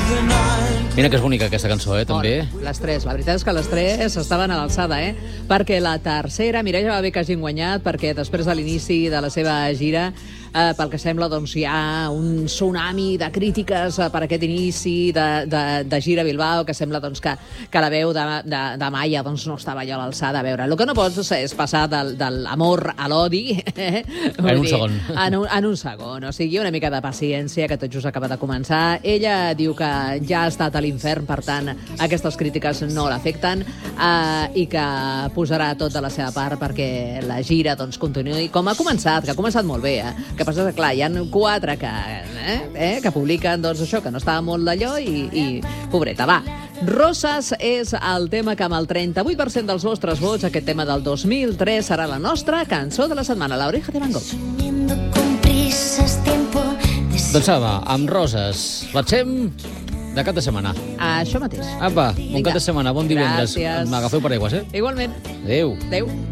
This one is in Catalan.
Mira que és bonica aquesta cançó, també. Les tres, la veritat és que les tres estaven a l'alçada, perquè la tercera, Mireia va bé que hagin guanyat, perquè després de l'inici de la seva gira, pel que sembla, doncs hi ha un tsunami de crítiques per aquest inici de gira a Bilbao, que sembla doncs, que la veu de Maia doncs, no estava allò a l'alçada. A veure, el que no pots és passar de l'amor a l'odi en un segon. En un segon, o sigui, una mica de paciència, que tot just acaba de començar. Ella diu que ja ha estat a l'infern, per tant, aquestes crítiques no l'afecten, i que posarà tot de la seva part perquè la gira doncs, continuï com ha començat, que ha començat molt bé, que passa que, clar, hi ha 4 que publiquen, doncs, això, que no estava molt d'allò i pobreta, va. Roses és el tema que amb el 38% dels vostres vots, aquest tema del 2003, serà la nostra cançó de la setmana, La oreja de Van Gogh. Doncs va, amb Roses. Marxem de cap de setmana. Això mateix. Apa, bon cap de setmana, bon divendres. Gràcies. M'agafeu per aigües, Igualment. Adéu. Adéu.